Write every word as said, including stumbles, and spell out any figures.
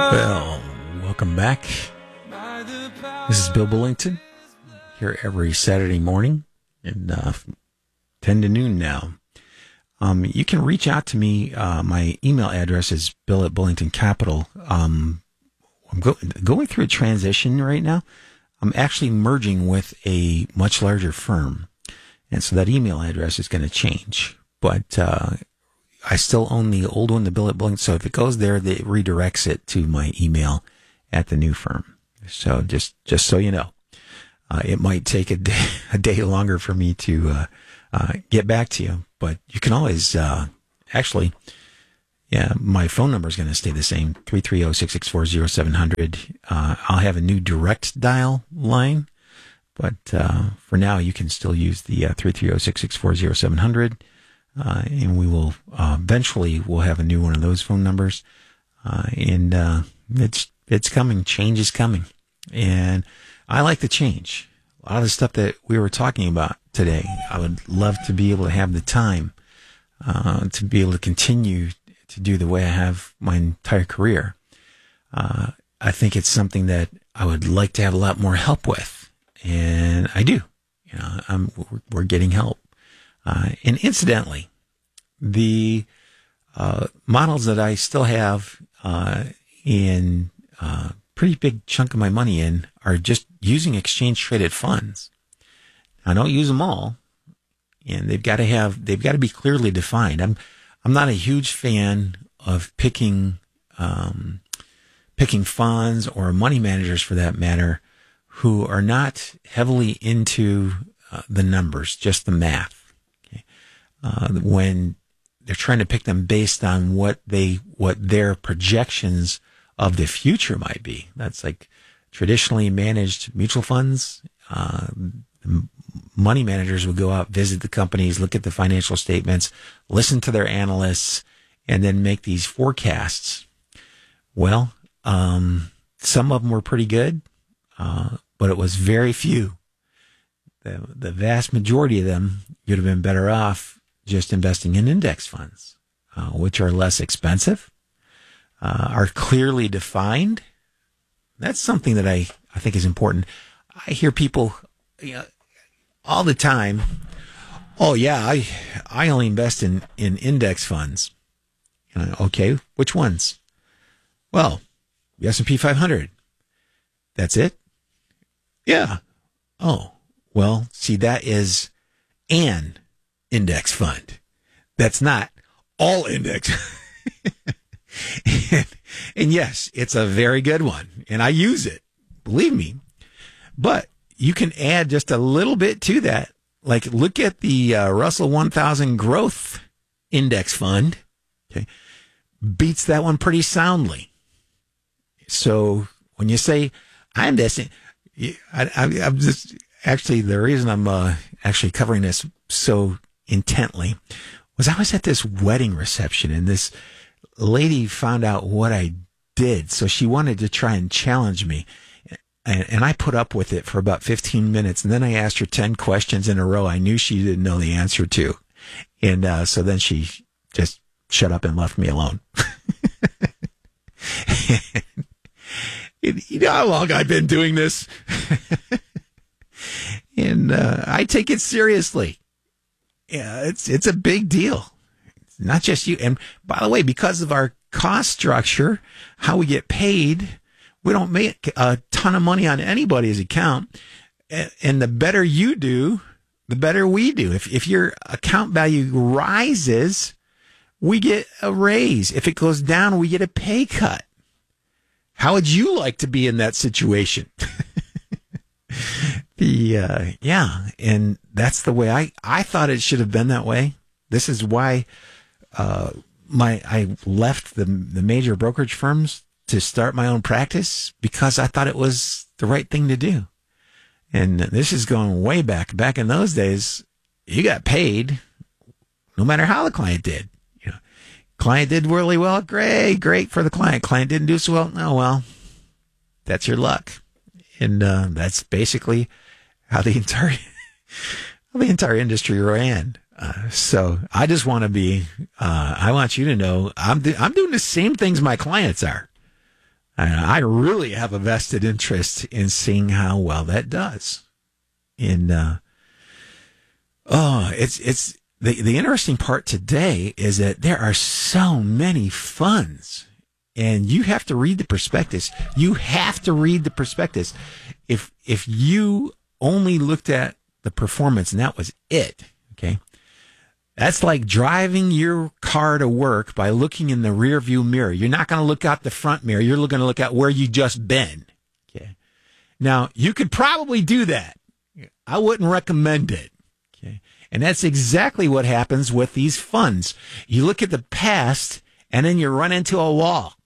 Well, welcome back. This is Bill Bullington, here every Saturday morning and uh, ten to noon now. Um, you can reach out to me. Uh, my email address is bill at Bullington Capital. Um, I'm go- going through a transition right now. I'm actually merging with a much larger firm, and so that email address is going to change. But uh, I still own the old one, the Bill at Bullington. So if it goes there, it redirects it to my email at the new firm. So just just so you know, uh, it might take a day, a day longer for me to uh, uh, get back to you, but you can always uh, actually. Yeah, my phone number is going to stay the same, three three zero, six six four, zero seven zero zero. Uh, I'll have a new direct dial line, but uh, for now you can still use the uh, three three zero, six six four, zero seven zero zero, uh, and we will uh, eventually we'll have a new one of those phone numbers, uh, and uh, it's it's coming. Change is coming, and I like the change. A lot of the stuff that we were talking about today, I would love to be able to have the time uh, to be able to continue to do the way I have my entire career. Uh, I think it's something that I would like to have a lot more help with, and I do. You know, I'm we're getting help. Uh, and incidentally, the uh, models that I still have uh, in uh, pretty big chunk of my money in are just using exchange traded funds. I don't use them all, and they've got to have they've got to be clearly defined. I'm I'm not a huge fan of picking um, picking funds or money managers, for that matter, who are not heavily into uh, the numbers, just the math. Okay? Uh, when they're trying to pick them based on what they what their projections of the future might be. That's like traditionally managed mutual funds. Uh, money managers would go out, visit the companies, look at the financial statements, listen to their analysts, and then make these forecasts. Well, um, some of them were pretty good, uh, but it was very few. The, the vast majority of them, you'd have been better off just investing in index funds, uh, which are less expensive, uh, are clearly defined. That's something that I, I think is important. I hear people, you know, all the time, oh yeah, I I only invest in, in index funds. Uh, okay, which ones? Well, the S and P five hundred. That's it? Yeah. Oh, well, see, that is an index fund. That's not all index. and, and yes, it's a very good one, and I use it, believe me. But you can add just a little bit to that. Like, look at the uh, Russell one thousand Growth Index Fund. Okay, beats that one pretty soundly. So when you say I'm investing, I, I, I'm just actually the reason I'm uh, actually covering this so intently was I was at this wedding reception, and this lady found out what I did, so she wanted to try and challenge me. And, and I put up with it for about fifteen minutes. And then I asked her ten questions in a row I knew she didn't know the answer to. And uh, so then she just shut up and left me alone. and, you know how long I've been doing this? and uh, I take it seriously. Yeah, it's it's a big deal. It's not just you. And by the way, because of our cost structure, how we get paid, we don't make a ton of money on anybody's account. And the better you do, the better we do. If if your account value rises, we get a raise. If it goes down, we get a pay cut. How would you like to be in that situation? the uh, yeah, and that's the way I, I thought it should have been that way. This is why uh, my I left the the major brokerage firms to start my own practice, because I thought it was the right thing to do. And this is going way back. Back in those days, you got paid no matter how the client did. You know, client did really well, great, great for the client. Client didn't do so well, oh well, that's your luck. And uh, that's basically how the entire how the entire industry ran. Uh, so I just want to be. Uh, I want you to know I'm do, I'm doing the same things my clients are. I really have a vested interest in seeing how well that does. And, uh, oh, it's, it's, the, the interesting part today is that there are so many funds, and you have to read the prospectus. You have to read the prospectus. If, if you only looked at the performance and that was it, okay, that's like driving your car to work by looking in the rear view mirror. You're not going to look out the front mirror. You're going to look at where you just been. Okay. Now, you could probably do that. I wouldn't recommend it. Okay. And that's exactly what happens with these funds. You look at the past and then you run into a wall.